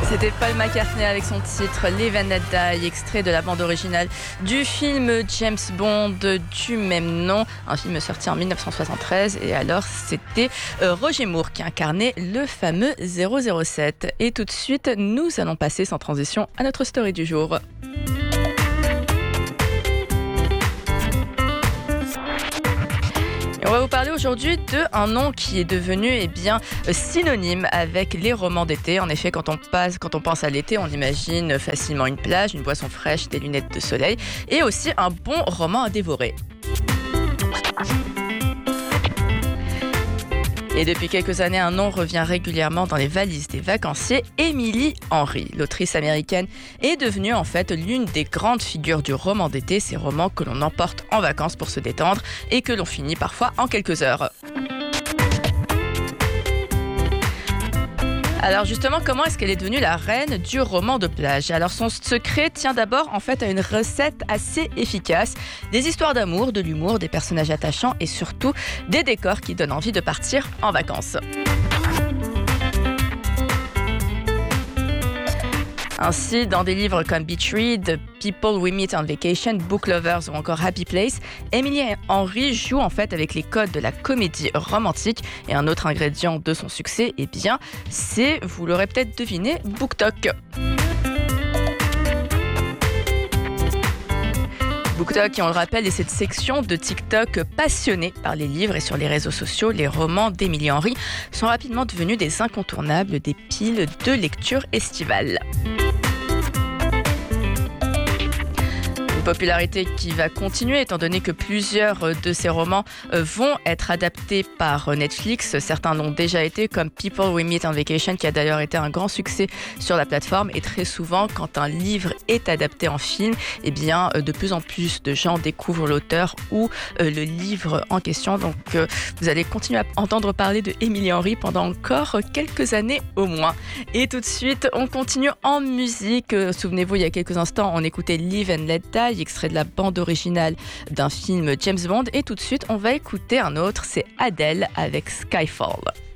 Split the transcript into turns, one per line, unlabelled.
C'était Paul McCartney avec son titre Live and Let Die, extrait de la bande originale du film James Bond du même nom, un film sorti en 1973. Et alors c'était Roger Moore qui incarnait le fameux 007. Et tout de suite, nous allons passer sans transition à notre story du jour. On va vous parler aujourd'hui d'un nom qui est devenu synonyme avec les romans d'été. En effet, quand on pense à l'été, on imagine facilement une plage, une boisson fraîche, des lunettes de soleil et aussi un bon roman à dévorer. Et depuis quelques années, un nom revient régulièrement dans les valises des vacanciers, Emily Henry. L'autrice américaine est devenue en fait l'une des grandes figures du roman d'été, ces romans que l'on emporte en vacances pour se détendre et que l'on finit parfois en quelques heures. Alors justement, comment est-ce qu'elle est devenue la reine du roman de plage ? Alors son secret tient d'abord en fait à une recette assez efficace, des histoires d'amour, de l'humour, des personnages attachants et surtout des décors qui donnent envie de partir en vacances. Ainsi, dans des livres comme Beach Read, People We Meet on Vacation, Book Lovers ou encore Happy Place, Emily Henry joue en fait avec les codes de la comédie romantique. Et un autre ingrédient de son succès, c'est, vous l'aurez peut-être deviné, BookTok. BookTok, qui on le rappelle, est cette section de TikTok passionnée par les livres et sur les réseaux sociaux, les romans d'Emily Henry sont rapidement devenus des incontournables des piles de lecture estivale. Popularité qui va continuer étant donné que plusieurs de ces romans vont être adaptés par Netflix. Certains l'ont déjà été, comme People We Meet on Vacation, qui a d'ailleurs été un grand succès sur la plateforme. Et très souvent, quand un livre est adapté en film, de plus en plus de gens découvrent l'auteur ou le livre en question. Donc vous allez continuer à entendre parler de Emily Henry pendant encore quelques années au moins. Et tout de suite, on continue en musique. Souvenez-vous, il y a quelques instants, on écoutait Live and Let Die, extrait de la bande originale d'un film James Bond. Et tout de suite, on va écouter un autre, c'est Adele avec Skyfall.